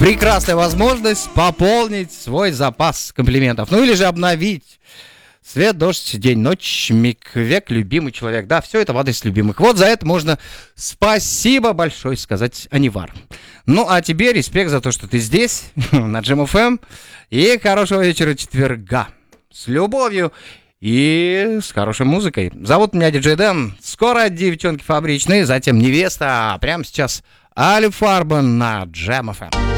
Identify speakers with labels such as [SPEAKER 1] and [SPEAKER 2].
[SPEAKER 1] прекрасная возможность пополнить свой запас комплиментов. Ну или же обновить. Свет, дождь, день, ночь, миг, век, любимый человек. Да, все это в адрес любимых. Вот за это можно спасибо большое сказать, Анивар. Ну, а тебе респект за то, что ты здесь, на Джем ФМ. И хорошего вечера четверга. С любовью и с хорошей музыкой. Зовут меня Диджей Дэн. Скоро девчонки фабричные, затем невеста. А прямо сейчас Али Фарбен на Джем ФМ.